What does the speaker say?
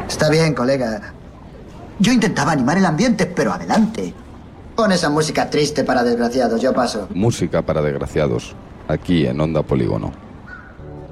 Está bien, colega. Yo intentaba animar el ambiente, pero adelante. Pon esa música triste para desgraciados, yo paso. Música para desgraciados, aquí en Onda Polígono.